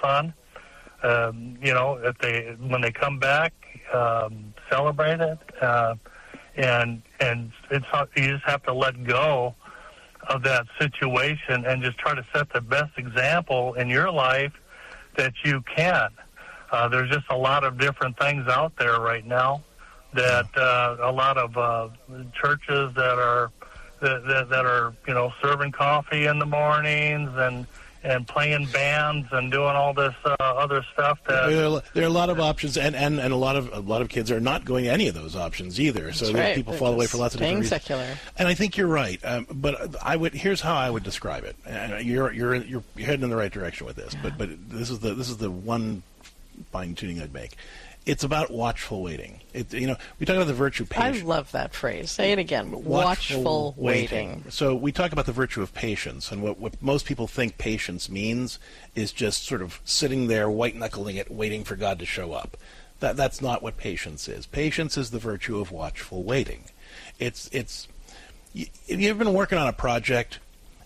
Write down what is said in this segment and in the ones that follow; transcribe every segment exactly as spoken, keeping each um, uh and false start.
fun. Um, you know, if they when they come back, um, celebrate it, uh, and and it's you just have to let go of that situation and just try to set the best example in your life that you can. Uh, there's just a lot of different things out there right now that uh, a lot of uh, churches that are that, that, that are you know serving coffee in the mornings and. and playing bands and doing all this uh, other stuff. That there, are, there are a lot of options, and, and, and a lot of a lot of kids are not going to any of those options either. That's so right. people They're fall away for lots of different reasons. Secular. And I think you're right. Um, but I would here's how I would describe it. And you're you're you're heading in the right direction with this. Yeah. But but this is the this is the one fine tuning I'd make. It's about watchful waiting. It, you know, we talk about the virtue of patience. I love that phrase. Say it again. Watchful, watchful waiting. waiting. So we talk about the virtue of patience, and what, what most people think patience means is just sort of sitting there, white-knuckling it, waiting for God to show up. That That's not what patience is. Patience is the virtue of watchful waiting. It's it's. You, have you ever been working on a project,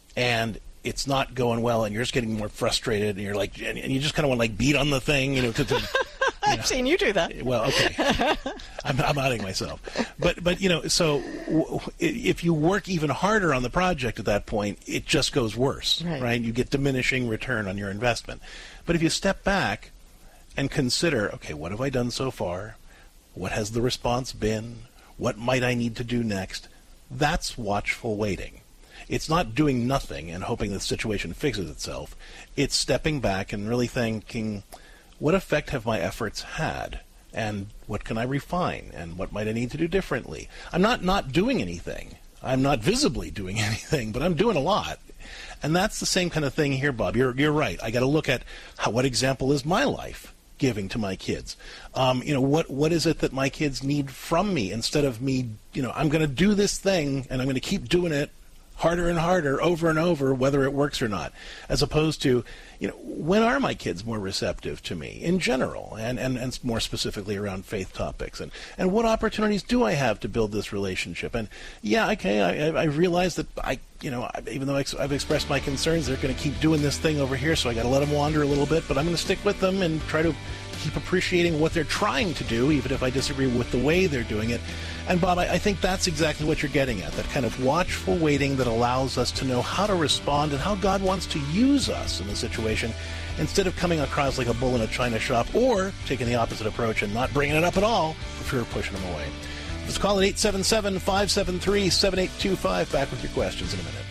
and it's not going well, and you're just getting more frustrated, and you're like, and you just kind of want to like beat on the thing, you know, to. to I've seen you do that. Well, okay. I'm, I'm outing myself. But, but you know, so w- if you work even harder on the project at that point, it just goes worse, right. right? You get diminishing return on your investment. But if you step back and consider, okay, what have I done so far? What has the response been? What might I need to do next? That's watchful waiting. It's not doing nothing and hoping the situation fixes itself. It's stepping back and really thinking, what effect have my efforts had? And what can I refine? And what might I need to do differently? I'm not not doing anything. I'm not visibly doing anything, but I'm doing a lot. And that's the same kind of thing here, Bob. You're you're right. I got to look at how, what example is my life giving to my kids? Um, you know, what what is it that my kids need from me instead of me, you know, I'm going to do this thing and I'm going to keep doing it harder and harder, over and over, whether it works or not, as opposed to, you know, when are my kids more receptive to me in general, and, and, and more specifically around faith topics, and, and what opportunities do I have to build this relationship? And yeah, okay, I, I realize that I, you know, even though I've expressed my concerns, they're going to keep doing this thing over here, so I got to let them wander a little bit, but I'm going to stick with them and try to keep appreciating what they're trying to do, even if I disagree with the way they're doing it. And Bob, I, I think that's exactly what you're getting at, that kind of watchful waiting that allows us to know how to respond and how God wants to use us in the situation, instead of coming across like a bull in a china shop, or taking the opposite approach and not bringing it up at all for fear of pushing them away. Let's call it eight seven seven, five seven three, seven eight two five. Back with your questions in a minute.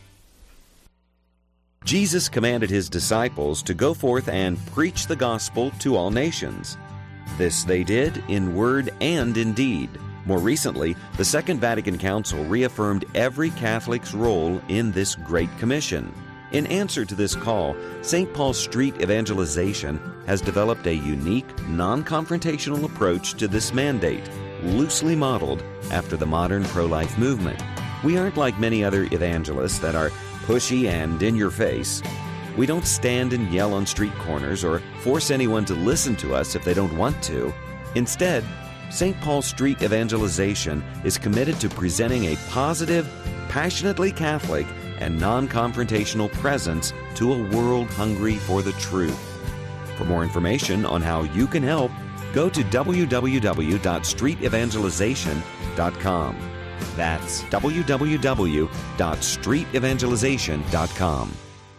Jesus commanded his disciples to go forth and preach the gospel to all nations. This they did in word and in deed. More recently, the Second Vatican Council reaffirmed every Catholic's role in this Great Commission. In answer to this call, Saint Paul Street Evangelization has developed a unique, non-confrontational approach to this mandate, loosely modeled after the modern pro-life movement. We aren't like many other evangelists that are pushy and in your face. We don't stand and yell on street corners or force anyone to listen to us if they don't want to. Instead, Saint Paul Street Evangelization is committed to presenting a positive, passionately Catholic, and non-confrontational presence to a world hungry for the truth. For more information on how you can help, go to w w w dot street evangelization dot com. That's w w w dot street evangelization dot com.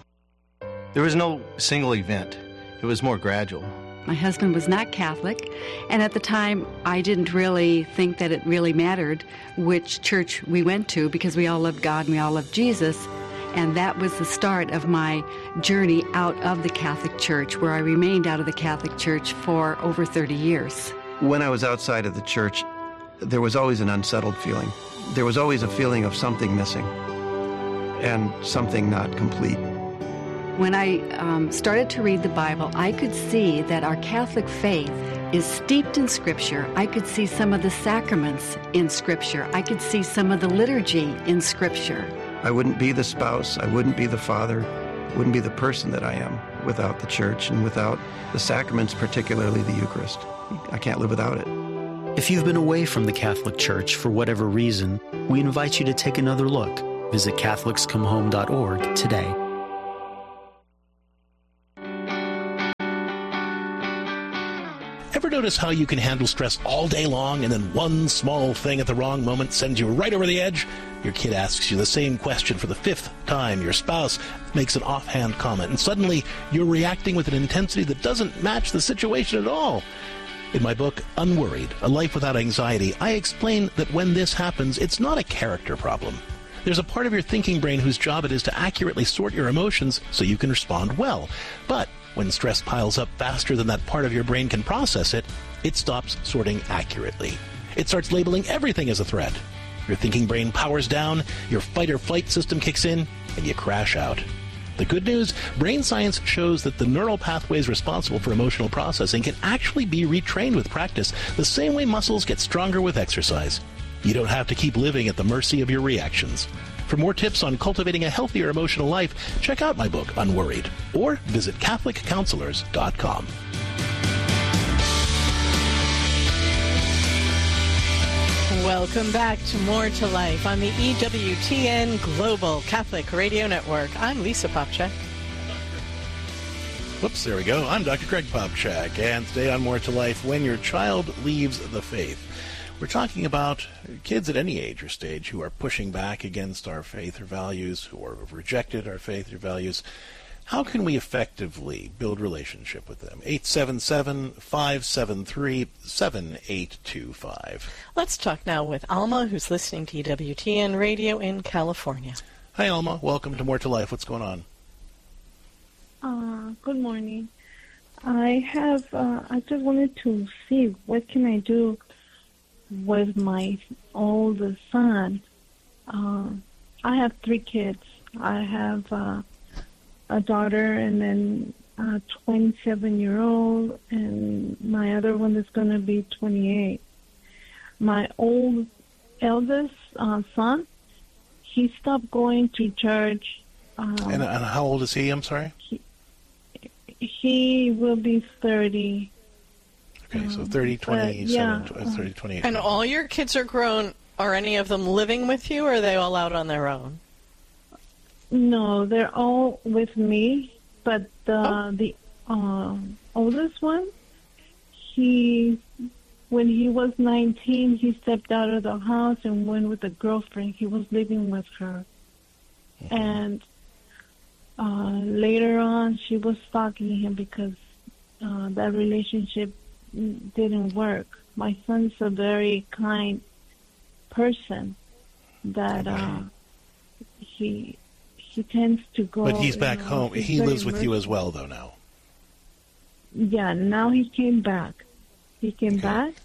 There was no single event. It was more gradual. My husband was not Catholic, and at the time I didn't really think that it really mattered which church we went to, because we all loved God and we all loved Jesus. And that was the start of my journey out of the Catholic Church, where I remained out of the Catholic Church for over thirty years. When I was outside of the church, there was always an unsettled feeling. There was always a feeling of something missing and something not complete. When I um, started to read the Bible, I could see that our Catholic faith is steeped in Scripture. I could see some of the sacraments in Scripture. I could see some of the liturgy in Scripture. I wouldn't be the spouse, I wouldn't be the father, wouldn't be the person that I am without the church and without the sacraments, particularly the Eucharist. I can't live without it. If you've been away from the Catholic Church for whatever reason, we invite you to take another look. Visit Catholics Come Home dot org today. Ever notice how you can handle stress all day long and then one small thing at the wrong moment sends you right over the edge? Your kid asks you the same question for the fifth time. Your spouse makes an offhand comment, and suddenly you're reacting with an intensity that doesn't match the situation at all. In my book, Unworried, A Life Without Anxiety, I explain that when this happens, it's not a character problem. There's a part of your thinking brain whose job it is to accurately sort your emotions so you can respond well. But when stress piles up faster than that part of your brain can process it, it stops sorting accurately. It starts labeling everything as a threat. Your thinking brain powers down, your fight or flight system kicks in, and you crash out. The good news, brain science shows that the neural pathways responsible for emotional processing can actually be retrained with practice, the same way muscles get stronger with exercise. You don't have to keep living at the mercy of your reactions. For more tips on cultivating a healthier emotional life, check out my book, Unworried, or visit Catholic Counselors dot com. Welcome back to More to Life on the E W T N Global Catholic Radio Network. I'm Lisa Popcak. Whoops, there we go. I'm Doctor Craig Popcak, and today on More to Life, when your child leaves the faith. We're talking about kids at any age or stage who are pushing back against our faith or values, who have rejected our faith or values. How can we effectively build relationship with them? eight seven seven, five seven three, seven eight two five. Let's talk now with Alma, who's listening to E W T N Radio in California. Hi, Alma. Welcome to More to Life. What's going on? Uh, good morning. I have, uh, I just wanted to see what can I do with my oldest son. Uh, I have three kids. I have uh, a daughter and then a twenty-seven-year-old, and my other one is going to be twenty-eight. My old eldest uh, son, he stopped going to church. Um, and, and how old is he? I'm sorry? He, he will be thirty. Okay, so thirty, twenty-seven, yeah. thirty, twenty-eight. And all your kids are grown. Are any of them living with you, or are they all out on their own? No, they're all with me, but the oh. the uh, oldest one, he, when he was nineteen, he stepped out of the house and went with a girlfriend. He was living with her. Mm-hmm. And uh, later on, she was stalking him because uh, that relationship didn't work. My son's a very kind person that uh, he he tends to go. But he's back you know, home. He lives with you as well, though, now. Yeah, now he came back. He came okay. back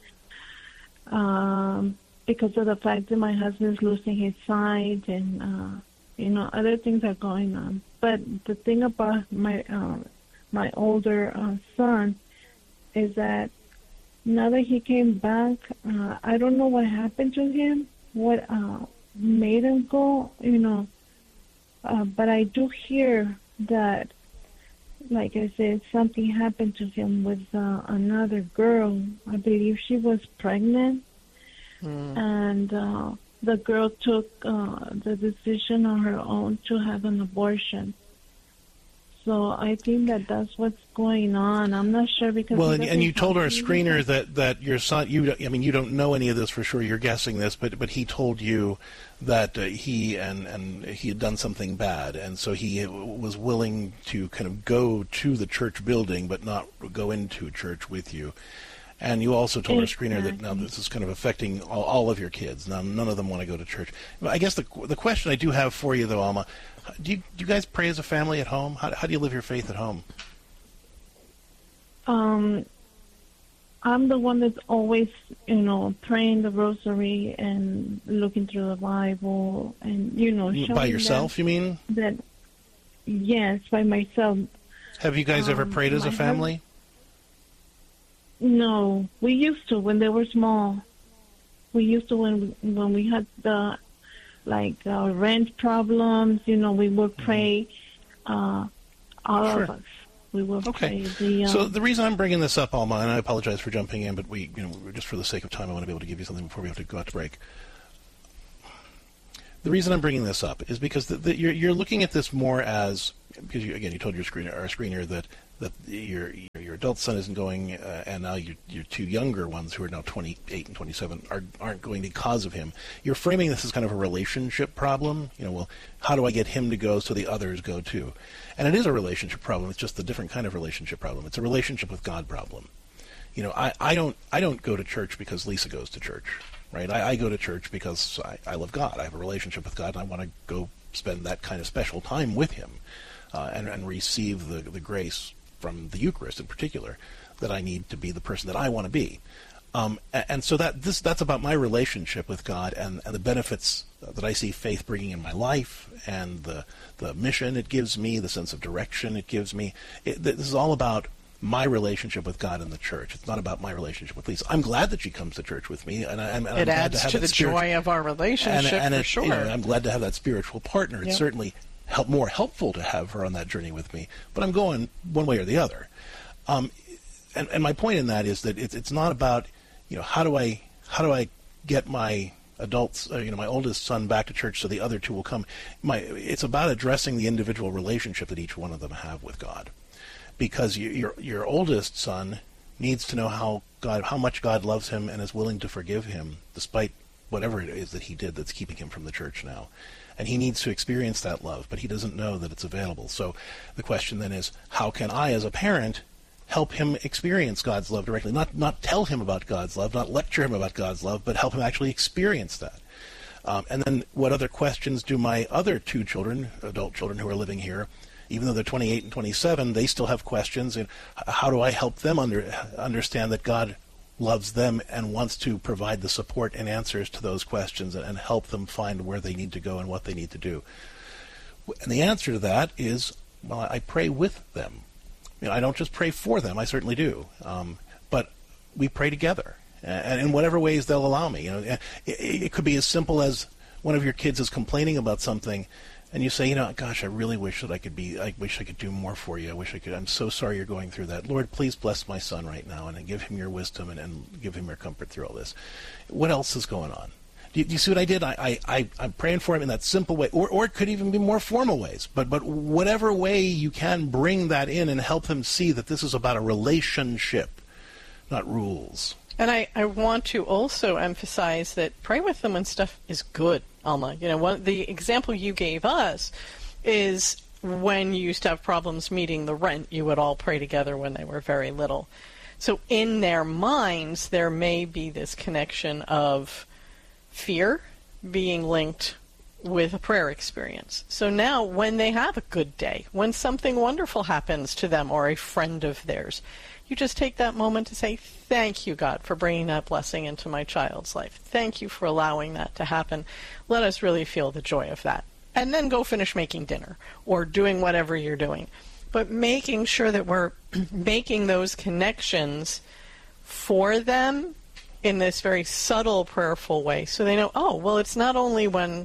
um, because of the fact that my husband's losing his sight, and uh, you know, other things are going on. But the thing about my uh, my older uh, son is that now that he came back, uh, I don't know what happened to him, what uh, made him go, you know. Uh, but I do hear that, like I said, something happened to him with uh, another girl. I believe she was pregnant, mm. and uh, the girl took uh, the decision on her own to have an abortion. So I think that that's what's going on. I'm not sure because... Well, and, and you told our screener that, that your son, you, I mean, you don't know any of this for sure, you're guessing this, but, but he told you that uh, he and, and he had done something bad, and so he was willing to kind of go to the church building but not go into a church with you. And you also told exactly. our screener that now this is kind of affecting all, all of your kids. Now none of them want to go to church. I guess the the question I do have for you, though, Alma, do you, do you guys pray as a family at home? How, how do you live your faith at home? Um, I'm the one that's always, you know, praying the rosary and looking through the Bible and, you know, showing by yourself, them you mean? That, yes, by myself. Have you guys um, ever prayed as a family? Husband, no, we used to when they were small. We used to when when we had the like uh, rent problems. You know, we would pray. Uh, all sure. of us, we would okay. pray. The, um, so the reason I'm bringing this up, Alma, and I apologize for jumping in, but we, you know, just for the sake of time, I want to be able to give you something before we have to go out to break. The reason I'm bringing this up is because the, the, you're you're looking at this more as because you, again you told your screener our screener that that your your adult son isn't going, uh, and now your, your two younger ones who are now twenty-eight and twenty-seven are, aren't going because of him. You're framing this as kind of a relationship problem. You know, well, how do I get him to go so the others go too? And it is a relationship problem. It's just a different kind of relationship problem. It's a relationship with God problem. You know, I, I don't I don't go to church because Lisa goes to church, right? I, I go to church because I, I love God. I have a relationship with God, and I want to go spend that kind of special time with him uh, and, and receive the, the grace from the Eucharist in particular that I need to be the person that I want to be. Um, and, and so that this that's about my relationship with God and, and the benefits that I see faith bringing in my life and the, the mission it gives me, the sense of direction it gives me. It, this is all about my relationship with God and the church. It's not about my relationship with Lisa. I'm glad that she comes to church with me, and, I, and it I'm glad adds to have to that the spiritual, joy of our relationship, and, and for it, sure. You know, I'm glad to have that spiritual partner. It's yep. certainly help, more helpful to have her on that journey with me, but I'm going one way or the other. Um, and, and my point in that is that it's it's not about, you know, how do I how do I get my adults, uh, you know, my oldest son back to church so the other two will come. My it's about addressing the individual relationship that each one of them have with God. Because you, your your oldest son needs to know how God, how much God loves him and is willing to forgive him, despite whatever it is that he did that's keeping him from the church now. And he needs to experience that love, but he doesn't know that it's available. So the question then is, how can I, as a parent, help him experience God's love directly? Not not tell him about God's love, not lecture him about God's love, but help him actually experience that. Um, and then what other questions do my other two children, adult children who are living here, even though they're twenty-eight and twenty-seven, they still have questions. And how do I help them under, understand that God loves them and wants to provide the support and answers to those questions and, and help them find where they need to go and what they need to do? And the answer to that is, well, I pray with them. You know, I don't just pray for them. I certainly do. Um, but we pray together, and in whatever ways they'll allow me. You know, it, it could be as simple as one of your kids is complaining about something, and you say, you know, gosh, I really wish that I could be, I wish I could do more for you. I wish I could, I'm so sorry you're going through that. Lord, please bless my son right now and give him your wisdom and, and give him your comfort through all this. What else is going on? Do you, do you see what I did? I, I, I, I'm praying for him in that simple way, or, or it could even be more formal ways. But, but whatever way you can bring that in and help them see that this is about a relationship, not rules. And I, I want to also emphasize that pray with them when stuff is good, Alma. You know, one, the example you gave us is when you used to have problems meeting the rent, you would all pray together when they were very little. So in their minds, there may be this connection of fear being linked with a prayer experience. So now when they have a good day, when something wonderful happens to them or a friend of theirs, you just take that moment to say, thank you, God, for bringing that blessing into my child's life. Thank you for allowing that to happen. Let us really feel the joy of that. And then go finish making dinner or doing whatever you're doing. But making sure that we're making those connections for them in this very subtle, prayerful way. So they know, oh, well, it's not only when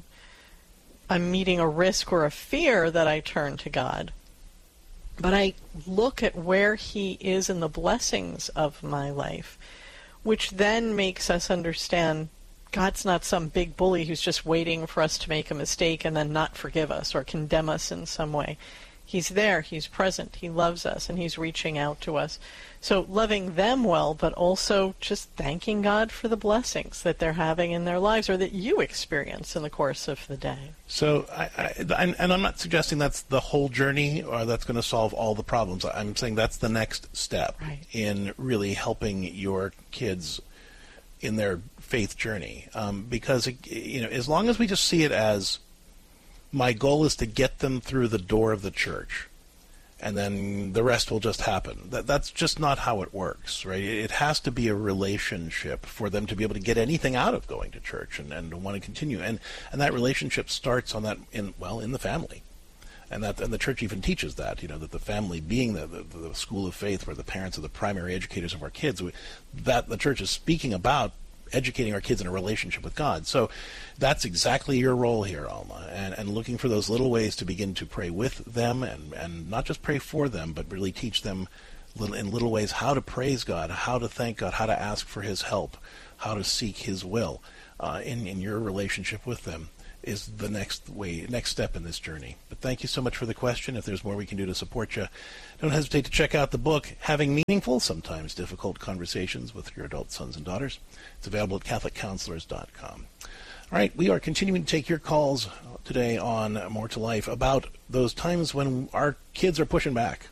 I'm meeting a risk or a fear that I turn to God, but I look at where he is in the blessings of my life, which then makes us understand God's not some big bully who's just waiting for us to make a mistake and then not forgive us or condemn us in some way. He's there, he's present, he loves us, and he's reaching out to us. So loving them well, but also just thanking God for the blessings that they're having in their lives or that you experience in the course of the day. So, I, I, and I'm not suggesting that's the whole journey or that's going to solve all the problems. I'm saying that's the next step right. in really helping your kids in their faith journey. Um, because, you know, as long as we just see it as my goal is to get them through the door of the church, and then the rest will just happen. That that's just not how it works, right? It has to be a relationship for them to be able to get anything out of going to church and, and to want to continue. And and that relationship starts on that in well in the family, and that and the church even teaches that, you know, that the family being the the, the school of faith where the parents are the primary educators of our kids. We, that the church is speaking about educating our kids in a relationship with God. So that's exactly your role here, Alma, and, and looking for those little ways to begin to pray with them and, and not just pray for them, but really teach them little, in little ways how to praise God, how to thank God, how to ask for his help, how to seek his will uh, in, in your relationship with them. is the next way, next step in this journey. But thank you so much for the question. If there's more we can do to support you, don't hesitate to check out the book, Having Meaningful, Sometimes Difficult Conversations with Your Adult Sons and Daughters. It's available at catholic counselors dot com. All right, we are continuing to take your calls today on More to Life about those times when our kids are pushing back,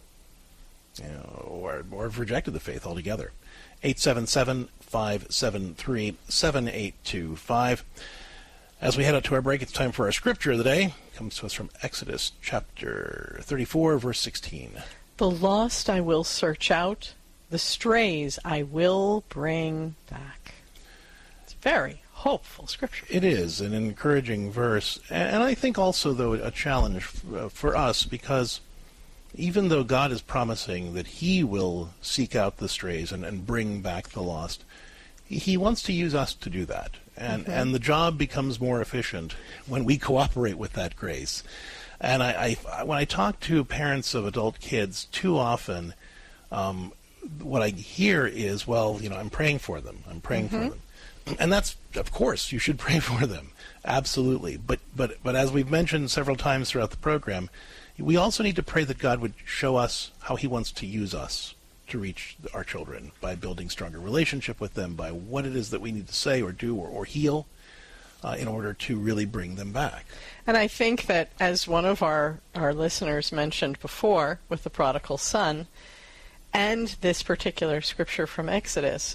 you know, or, or have rejected the faith altogether. eight seven seven, five seven three, seven eight two five. As we head out to our break, it's time for our scripture of the day. It comes to us from Exodus chapter thirty-four, verse sixteen. The lost I will search out, the strays I will bring back. It's very hopeful scripture. It is an encouraging verse, and I think also, though, a challenge for us, because even though God is promising that he will seek out the strays and, and bring back the lost, he wants to use us to do that. And mm-hmm. and the job becomes more efficient when we cooperate with that grace. And I, I when I talk to parents of adult kids, too often um, what I hear is, well, you know, I'm praying for them. I'm praying mm-hmm. for them. And that's, of course, you should pray for them. Absolutely. But, but, but as we've mentioned several times throughout the program, we also need to pray that God would show us how he wants to use us to reach our children by building stronger relationship with them, by what it is that we need to say or do or, or heal uh, in order to really bring them back. And I think that, as one of our, our listeners mentioned before with the prodigal son and this particular scripture from Exodus,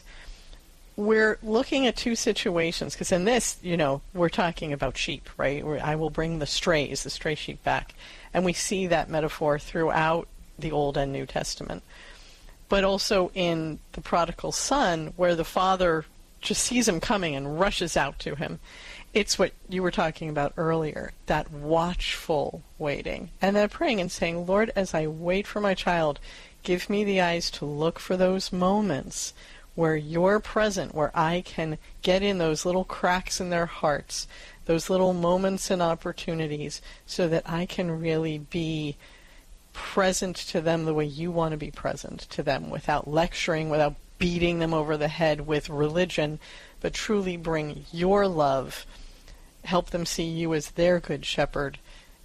we're looking at two situations, because in this, you know, we're talking about sheep, right? Where I will bring the strays, the stray sheep back. And we see that metaphor throughout the Old and New Testament. But also in the prodigal son, where the father just sees him coming and rushes out to him. It's what you were talking about earlier, that watchful waiting. And then praying and saying, Lord, as I wait for my child, give me the eyes to look for those moments where you're present, where I can get in those little cracks in their hearts, those little moments and opportunities, so that I can really be present to them the way you want to be present to them, without lecturing, without beating them over the head with religion, but truly bring your love, help them see you as their good shepherd,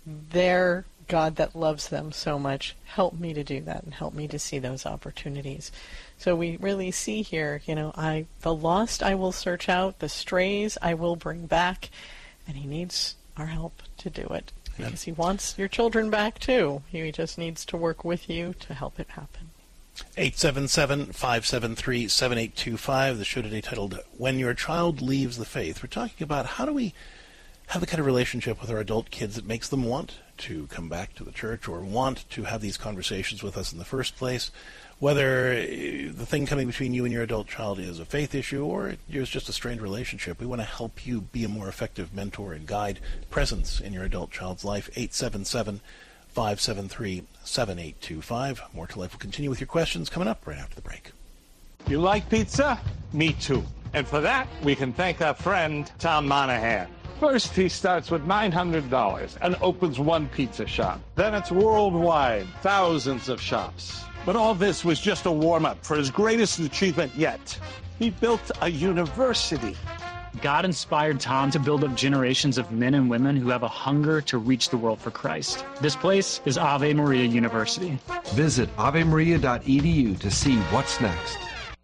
their God that loves them so much. Help me to do that, and help me to see those opportunities. So we really see here, you know, I the lost I will search out, the strays I will bring back, and he needs our help to do it. Because he wants your children back, too. He just needs to work with you to help it happen. eight seven seven, five seven three, seven eight two five, the show today titled, When Your Child Leaves the Faith. We're talking about how do we have the kind of relationship with our adult kids that makes them want to come back to the church or want to have these conversations with us in the first place, whether the thing coming between you and your adult child is a faith issue or it's just a strained relationship. We want to help you be a more effective mentor and guide presence in your adult child's life. eight seven seven, five seven three, seven eight two five. More to Life will continue with your questions coming up right after the break. You like pizza? Me too. And for that, we can thank our friend, Tom Monahan. First, he starts with nine hundred dollars and opens one pizza shop. Then it's worldwide, thousands of shops. But all this was just a warm-up for his greatest achievement yet. He built a university. God inspired Tom to build up generations of men and women who have a hunger to reach the world for Christ. This place is Ave Maria University. Visit ave maria dot e d u to see what's next.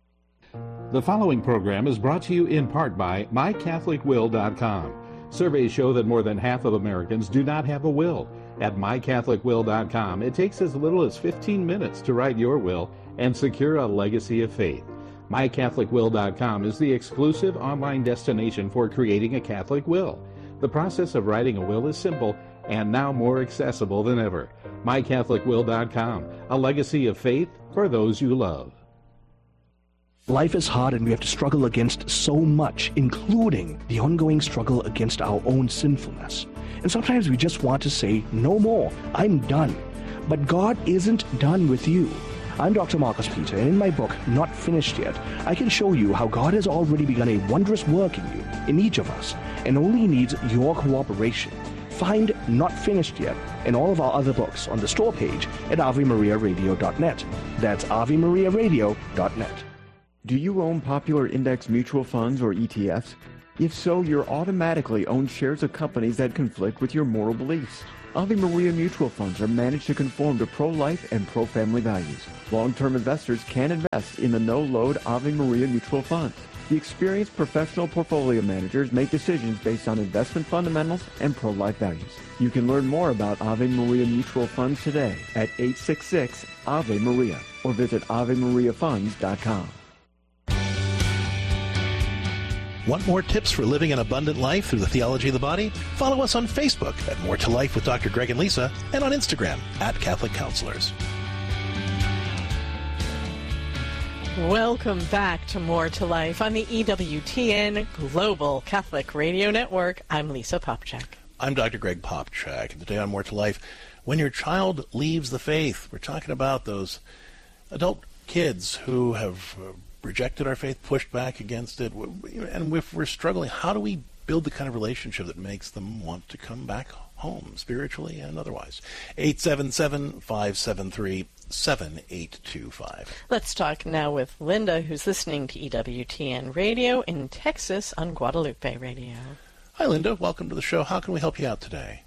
The following program is brought to you in part by my catholic will dot com. Surveys show that more than half of Americans do not have a will. At my catholic will dot com, it takes as little as fifteen minutes to write your will and secure a legacy of faith. my catholic will dot com is the exclusive online destination for creating a Catholic will. The process of writing a will is simple and now more accessible than ever. my catholic will dot com, a legacy of faith for those you love. Life is hard and we have to struggle against so much, including the ongoing struggle against our own sinfulness. And sometimes we just want to say, no more, I'm done. But God isn't done with you. I'm Doctor Marcus Peter, and in my book, Not Finished Yet, I can show you how God has already begun a wondrous work in you, in each of us, and only needs your cooperation. Find Not Finished Yet and all of our other books on the store page at ave maria radio dot net. That's ave maria radio dot net. Do you own popular index mutual funds or E T Fs? If so, you're automatically own shares of companies that conflict with your moral beliefs. Ave Maria mutual funds are managed to conform to pro-life and pro-family values. Long-term investors can invest in the no-load Ave Maria mutual funds. The experienced professional portfolio managers make decisions based on investment fundamentals and pro-life values. You can learn more about Ave Maria mutual funds today at eight six six Ave Maria or visit ave maria funds dot com. Want more tips for living an abundant life through the theology of the body? Follow us on Facebook at More to Life with Doctor Greg and Lisa, and on Instagram at Catholic Counselors. Welcome back to More to Life on the E W T N Global Catholic Radio Network. I'm Lisa Popchak. I'm Doctor Greg Popchak. And today on More to Life, when your child leaves the faith, we're talking about those adult kids who have uh, rejected our faith, pushed back against it, and if we're struggling, how do we build the kind of relationship that makes them want to come back home, spiritually and otherwise? eight seven seven, five seven three, seven eight two five. Let's talk now with Linda, who's listening to E W T N Radio in Texas on Guadalupe Radio. Hi, Linda. Welcome to the show. How can we help you out today?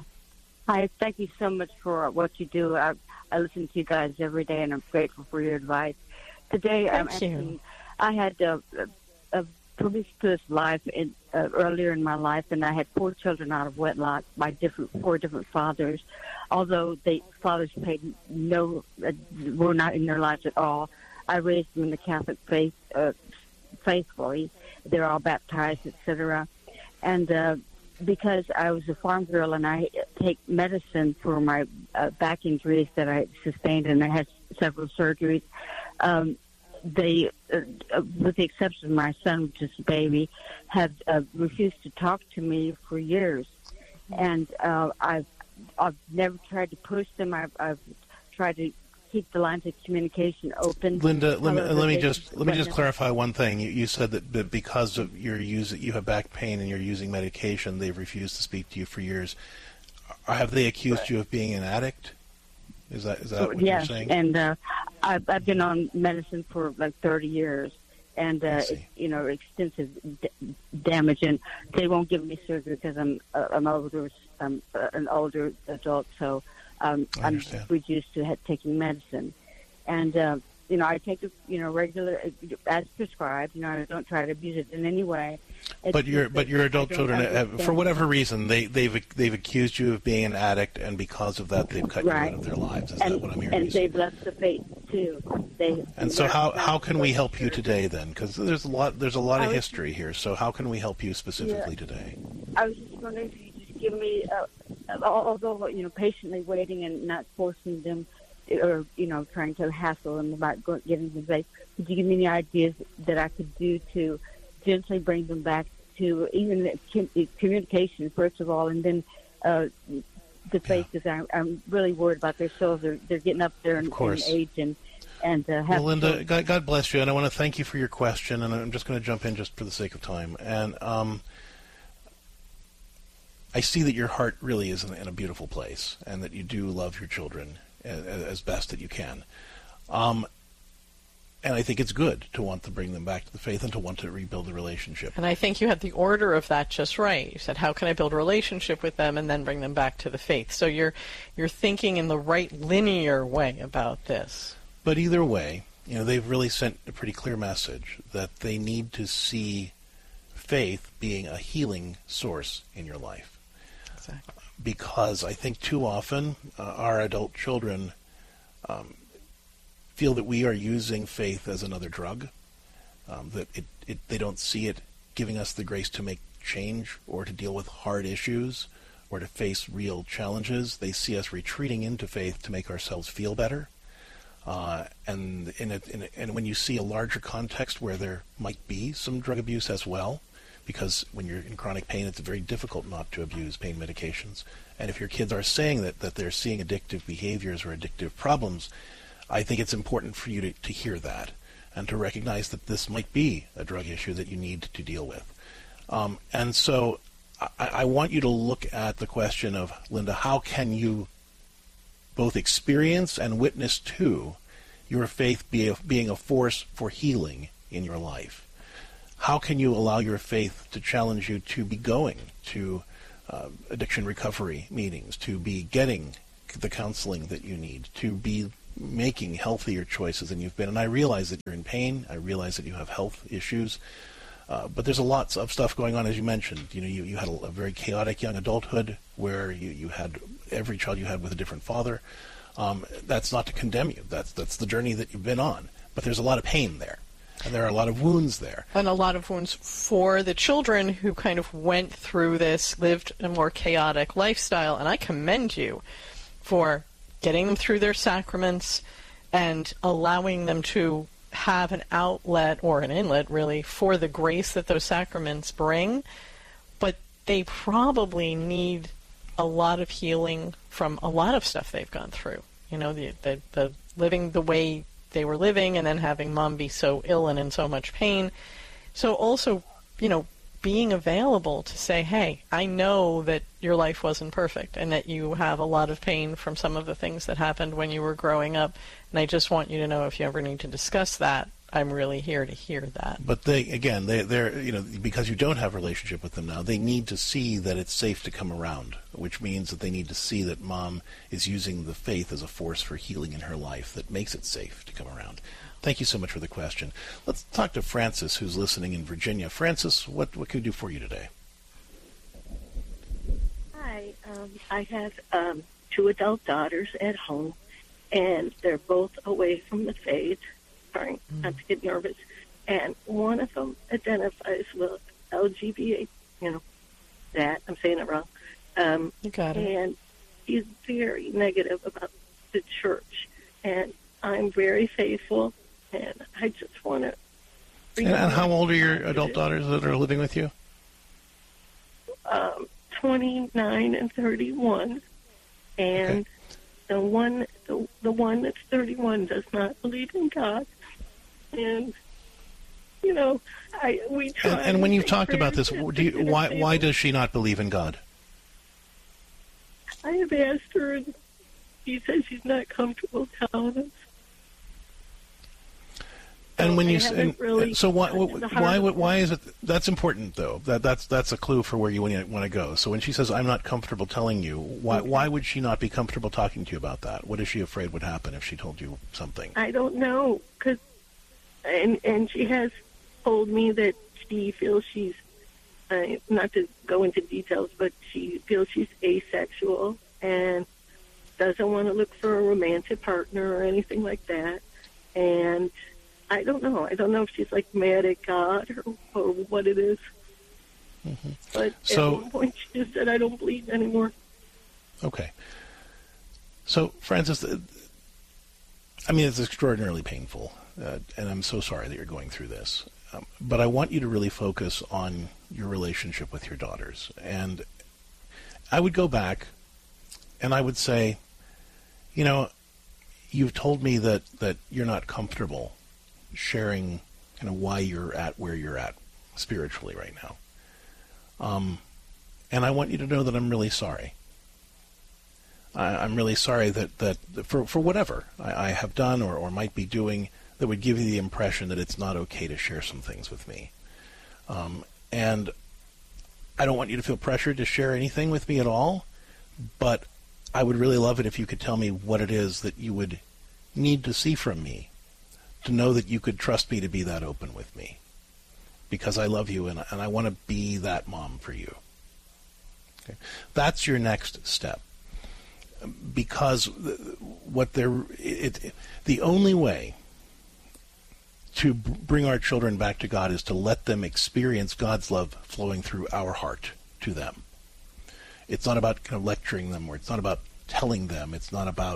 Hi. Thank you so much for what you do. I, I listen to you guys every day, and I'm grateful for your advice. Today, Thank I'm you. asking, I had a, a, a promiscuous life in, uh, earlier in my life, and I had four children out of wedlock by different four different fathers. Although the fathers paid no, uh, were not in their lives at all, I raised them in the Catholic faith uh, faithfully. They're all baptized, et cetera. And uh, because I was a farm girl and I take medicine for my uh, back injuries that I sustained, and I had several surgeries. Um, they, uh, uh, with the exception of my son, which is a baby, have uh, refused to talk to me for years. And uh, I've I've never tried to push them. I've, I've tried to keep the lines of communication open. Linda, let me, However, let me they- just let me just Right. clarify one thing. You, you said that, that because of your use, you have back pain and you're using medication, they've refused to speak to you for years. Have they accused you of being an addict? Is that is that what yes, you're saying? and uh, I've, I've been on medicine for like thirty years, and uh, it's, you know, extensive d- damage, and they won't give me surgery because I'm uh, I'm older, I'm uh, an older adult, so um, I'm reduced to ha- taking medicine, and uh, you know, I take it, you know, regular as prescribed. You know, I don't try to abuse it in any way. It's But your just but that your I adult don't children, have, understand. for whatever reason, they they've they've accused you of being an addict, and because of that, they've cut Right. you out of their lives. Is and, that what I'm hearing? and you say? they've left the faith too. They And so, they're how not- how can we help you today then? Because there's a lot there's a lot I of was- history here. So how can we help you specifically Yeah. today? I was just wondering if you could just give me, uh, although, you know, patiently waiting and not forcing them or, you know, trying to hassle them about go- getting them faith, could you give me any ideas that I could do to gently bring them back to even the com- communication, first of all, and then uh, the faith, because I'm, I'm really worried about their souls. They're, they're getting up there in, in course. age and, and uh, have Well, Linda, God, God bless you, and I want to thank you for your question, and I'm just going to jump in just for the sake of time. And um, I see that your heart really is in, in a beautiful place, and that you do love your children as, as best that you can. Um, and I think it's good to want to bring them back to the faith and to want to rebuild the relationship. And I think you had the order of that just right. You said, how can I build a relationship with them and then bring them back to the faith? So you're you're thinking in the right linear way about this. But either way, you know, they've really sent a pretty clear message that they need to see faith being a healing source in your life. Exactly. Because I think too often uh, our adult children um, feel that we are using faith as another drug, um, that it, it, they don't see it giving us the grace to make change or to deal with hard issues or to face real challenges. They see us retreating into faith to make ourselves feel better. Uh, and in a, in a, and when you see a larger context where there might be some drug abuse as well, because when you're in chronic pain, it's very difficult not to abuse pain medications. And if your kids are saying that, that they're seeing addictive behaviors or addictive problems, I think it's important for you to, to hear that and to recognize that this might be a drug issue that you need to deal with. Um, and so I, I want you to look at the question of, Linda, how can you both experience and witness to your faith be a, being a force for healing in your life? how can you allow your faith to challenge you to be going to uh, addiction recovery meetings, to be getting the counseling that you need, to be making healthier choices than you've been? And I realize that you're in pain. I realize that you have health issues. Uh, but there's a lot of stuff going on, as you mentioned. You know, you, you had a, a very chaotic young adulthood where you, you had every child you had with a different father. Um, that's not to condemn you. That's that's the journey that you've been on. But there's a lot of pain there, and there are a lot of wounds there. And a lot of wounds for the children who kind of went through this, lived a more chaotic lifestyle. And I commend you for getting them through their sacraments and allowing them to have an outlet or an inlet, really, for the grace that those sacraments bring. But they probably need a lot of healing from a lot of stuff they've gone through. You know, the, the, the living the way they were living and then having mom be so ill and in so much pain. So also, you know, being available to say, hey, I know that your life wasn't perfect and that you have a lot of pain from some of the things that happened when you were growing up, and I just want you to know if you ever need to discuss that, I'm really here to hear that. But they, again, they, they're, you know, because you don't have a relationship with them now, they need to see that it's safe to come around, which means that they need to see that mom is using the faith as a force for healing in her life that makes it safe to come around. Thank you so much for the question. Let's talk to Francis, who's listening in Virginia. Francis, what, what can we do for you today? Hi. Um, I have um, two adult daughters at home, and they're both away from the faith. Sorry, mm. not to get nervous. And one of them identifies with L G B T, you know, that. I'm saying it wrong. Um, you got it. And he's very negative about the church. And I'm very faithful. And I just want to... And, and how old are your adult daughters that are living with you? Um, twenty-nine and thirty-one. And okay. the one the, the one that's thirty-one does not believe in God. And, you know, I we try... And, and when you've talked about this, do you, why why does she not believe in God? I have asked her, and she says she's not comfortable telling us. And when you and, really so why why why is it that's important though that that's that's a clue for where you want to go. So when she says I'm not comfortable telling you, why okay. why would she not be comfortable talking to you about that? What is she afraid would happen if she told you something? I don't know, cause and and she has told me that she feels she's uh, not to go into details, but she feels she's asexual and doesn't want to look for a romantic partner or anything like that, and I don't know. I don't know if she's like mad at God or, or what it is. Mm-hmm. But so, at one point she just said, I don't bleed anymore. Okay. So, Francis, I mean, it's extraordinarily painful, uh, and I'm so sorry that you're going through this. Um, but I want you to really focus on your relationship with your daughters. And I would go back and I would say, you know, you've told me that, that you're not comfortable sharing kind of why you're at where you're at spiritually right now. Um, and I want you to know that I'm really sorry. I, I'm really sorry that, that for, for whatever I, I have done or, or might be doing that would give you the impression that it's not okay to share some things with me. Um, and I don't want you to feel pressured to share anything with me at all, but I would really love it if you could tell me what it is that you would need to see from me to know that you could trust me to be that open with me, because I love you and, and I want to be that mom for you. Okay. That's your next step, because what they're it, it, the only way to bring our children back to God is to let them experience God's love flowing through our heart to them. It's not about kind of lecturing them, or it's not about telling them. It's not about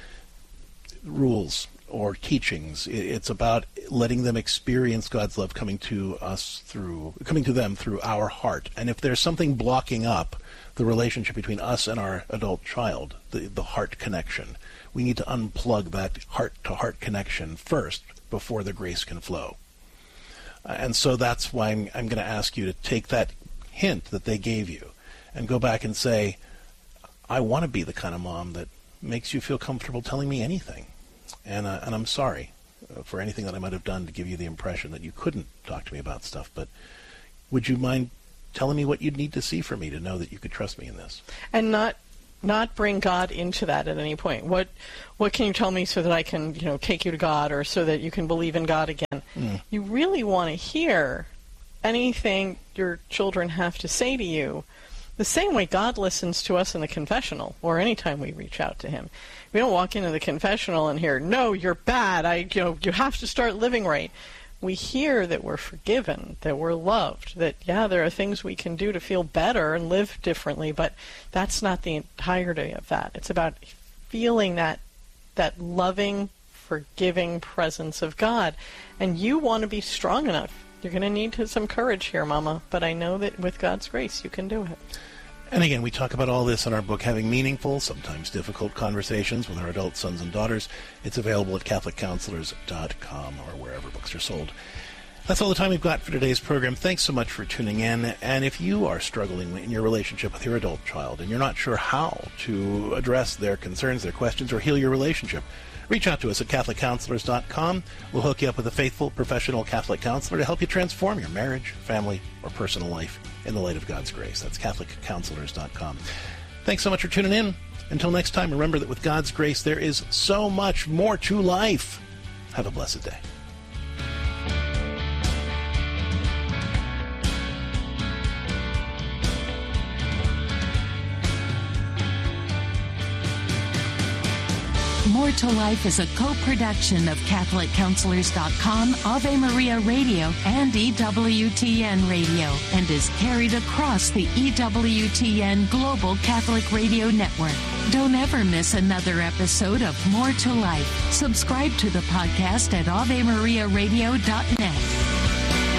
rules or teachings. It's about letting them experience God's love coming to us through, coming to them through our heart. And if there's something blocking up the relationship between us and our adult child, the, the heart connection, we need to unplug that heart-to-heart connection first before the grace can flow. Uh, and so that's why I'm, I'm going to ask you to take that hint that they gave you and go back and say, I want to be the kind of mom that makes you feel comfortable telling me anything. And, uh, and I'm sorry uh, for anything that I might have done to give you the impression that you couldn't talk to me about stuff, but would you mind telling me what you'd need to see for me to know that you could trust me in this? And not not bring God into that at any point. What what can you tell me so that I can, you know, take you to God, or so that you can believe in God again? Mm. You really want to hear anything your children have to say to you, the same way God listens to us in the confessional or anytime we reach out to him. We don't walk into the confessional and hear, no, you're bad, I, you know, you have to start living right. We hear that we're forgiven, that we're loved, that, yeah, there are things we can do to feel better and live differently, but that's not the entirety of that. It's about feeling that that loving, forgiving presence of God. And you want to be strong enough. You're going to need some courage here, Mama, but I know that with God's grace you can do it. And again, we talk about all this in our book, Having Meaningful, Sometimes Difficult Conversations with Our Adult Sons and Daughters. It's available at Catholic Counselors dot com or wherever books are sold. That's all the time we've got for today's program. Thanks so much for tuning in. And if you are struggling in your relationship with your adult child and you're not sure how to address their concerns, their questions, or heal your relationship, reach out to us at Catholic Counselors dot com. We'll hook you up with a faithful, professional Catholic counselor to help you transform your marriage, family, or personal life in the light of God's grace. That's Catholic Counselors dot com. Thanks so much for tuning in. Until next time, remember that with God's grace, there is so much more to life. Have a blessed day. More to Life is a co-production of Catholic Counselors dot com, Ave Maria Radio, and E W T N Radio, and is carried across the E W T N Global Catholic Radio Network. Don't ever miss another episode of More to Life. Subscribe to the podcast at Ave Maria Radio dot net.